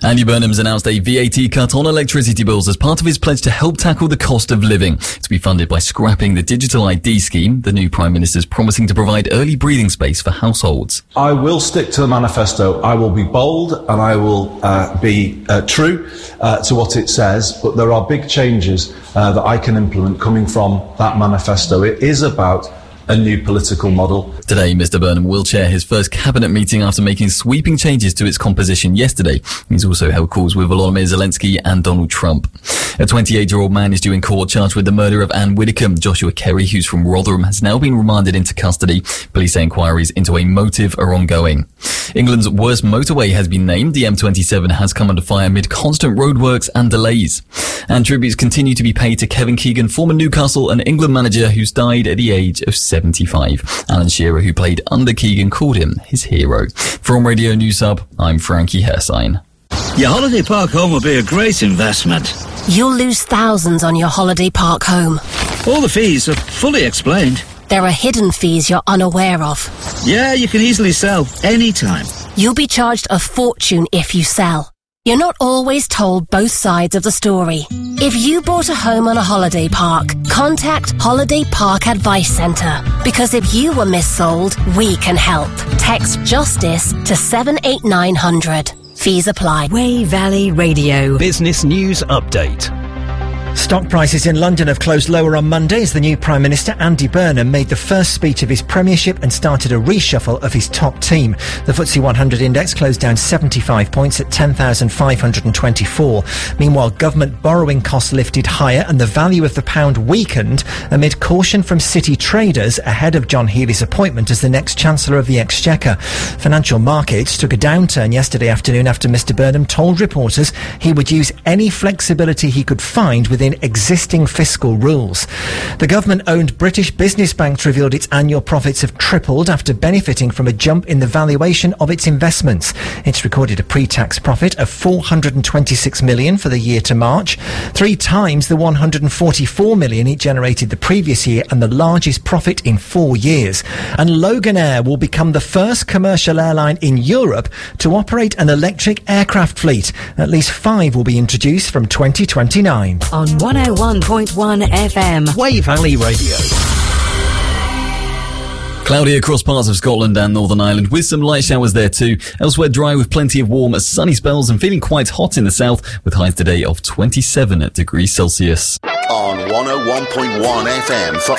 Andy Burnham's announced a VAT cut on electricity bills as part of his pledge to help tackle the cost of living. To be funded by scrapping the digital ID scheme, the new Prime Minister's promising to provide early breathing space for households. I will stick to the manifesto. I will be bold and I will be true to what it says, but there are big changes that I can implement coming from that manifesto. It is about a new political model. Today, Mr Burnham will chair his first cabinet meeting after making sweeping changes to its composition yesterday. He's also held calls with Volodymyr Zelensky and Donald Trump. A 28-year-old man is due in court charged with the murder of Anne Widdecombe. Joshua Kerry, who's from Rotherham, has now been remanded into custody. Police say inquiries into a motive are ongoing. England's worst motorway has been named. The M27 has come under fire amid constant roadworks and delays. And tributes continue to be paid to Kevin Keegan, former Newcastle and England manager who's died at the age of 75. Alan Shearer, who played under Keegan, called him his hero. From Radio News Hub, I'm Frankie Hersign. Your holiday park home will be a great investment. You'll lose thousands on your holiday park home. All the fees are fully explained. There are hidden fees you're unaware of. Yeah, you can easily sell anytime. You'll be charged a fortune if you sell. You're not always told both sides of the story. If you bought a home on a holiday park, contact Holiday Park Advice Centre. Because if you were missold, we can help. Text JUSTICE to 78900. Fees apply. Wey Valley Radio. Business News Update. Stock prices in London have closed lower on Monday as the new Prime Minister Andy Burnham made the first speech of his premiership and started a reshuffle of his top team. The FTSE 100 index closed down 75 points at 10,524. Meanwhile, government borrowing costs lifted higher and the value of the pound weakened amid caution from City traders ahead of John Healey's appointment as the next Chancellor of the Exchequer. Financial markets took a downturn yesterday afternoon after Mr Burnham told reporters he would use any flexibility he could find within existing fiscal rules. The government-owned British business banks revealed its annual profits have tripled after benefiting from a jump in the valuation of its investments. It's recorded a pre-tax profit of $426 million for the year to March, 3 times the $144 million it generated the previous year and the largest profit in 4 years. And Loganair will become the first commercial airline in Europe to operate an electric aircraft fleet. At least 5 will be introduced from 2029. On 101.1 FM. Wey Valley Radio. Cloudy across parts of Scotland and Northern Ireland with some light showers there too. Elsewhere dry with plenty of warm, sunny spells and feeling quite hot in the south with highs today of 27 degrees Celsius. On 101.1 FM for